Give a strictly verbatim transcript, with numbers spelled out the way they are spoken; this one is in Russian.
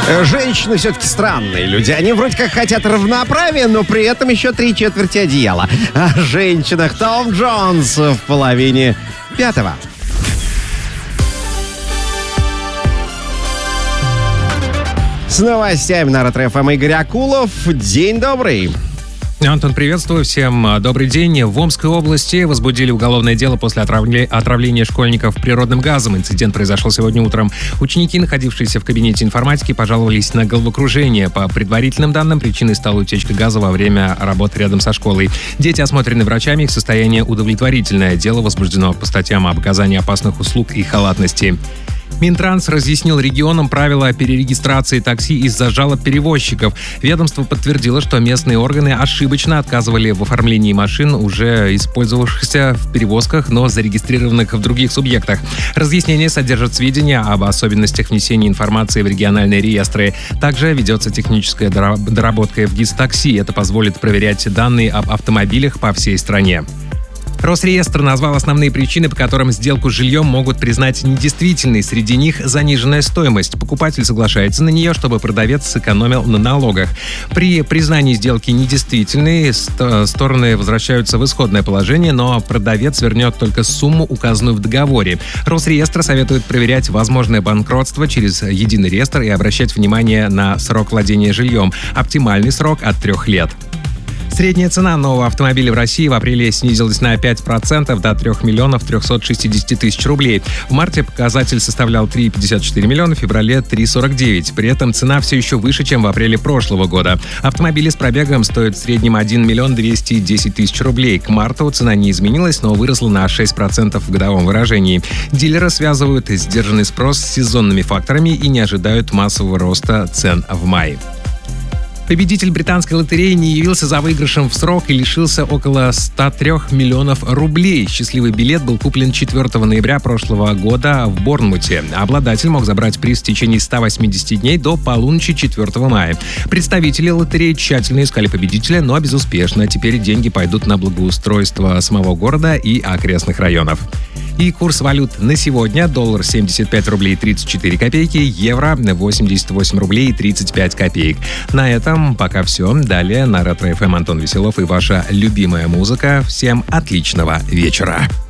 Женщины все-таки странные люди. Они вроде как хотят равноправия, но при этом еще три четверти одеяла. О женщинах Том Джонс в половине пятого. С новостями на Ретро-ФМ Игорь Акулов. День добрый. Антон, приветствую. Всем добрый день. В Омской области возбудили уголовное дело после отравления, отравления школьников природным газом. Инцидент произошел сегодня утром. Ученики, находившиеся в кабинете информатики, пожаловались на головокружение. По предварительным данным, причиной стала утечка газа во время работы рядом со школой. Дети осмотрены врачами, их состояние удовлетворительное. Дело возбуждено по статьям об оказании опасных услуг и халатности. Минтранс разъяснил регионам правила перерегистрации такси из-за жалоб перевозчиков. Ведомство подтвердило, что местные органы ошибочно отказывали в оформлении машин, уже использовавшихся в перевозках, но зарегистрированных в других субъектах. Разъяснение содержит сведения об особенностях внесения информации в региональные реестры. Также ведется техническая доработка в ГИС такси. Это позволит проверять данные об автомобилях по всей стране. Росреестр назвал основные причины, по которым сделку с жильем могут признать недействительной. Среди них заниженная стоимость. Покупатель соглашается на нее, чтобы продавец сэкономил на налогах. При признании сделки недействительной стороны возвращаются в исходное положение, но продавец вернет только сумму, указанную в договоре. Росреестр советует проверять возможное банкротство через единый реестр и обращать внимание на срок владения жильем. Оптимальный срок от трех лет. Средняя цена нового автомобиля в России в апреле снизилась на пять процентов до трех миллионов трехсот шестидесяти тысяч рублей. В марте показатель составлял три целых пятьдесят четыре миллиона, в феврале три целых сорок девять. При этом цена все еще выше, чем в апреле прошлого года. Автомобили с пробегом стоят в среднем один миллион двести десять тысяч рублей. К марту цена не изменилась, но выросла на шесть процентов в годовом выражении. Дилеры связывают сдержанный спрос с сезонными факторами и не ожидают массового роста цен в мае. Победитель британской лотереи не явился за выигрышем в срок и лишился около ста трёх миллионов рублей. Счастливый билет был куплен четвёртого ноября прошлого года в Борнмуте. Обладатель мог забрать приз в течение ста восьмидесяти дней до полуночи четвёртого мая. Представители лотереи тщательно искали победителя, но безуспешно. Теперь деньги пойдут на благоустройство самого города и окрестных районов. И курс валют на сегодня: доллар семьдесят пять рублей тридцать четыре копейки, евро восемьдесят восемь рублей тридцать пять копеек. На этом пока все. Далее на Ретро-ФМ Антон Веселов и ваша любимая музыка. Всем отличного вечера.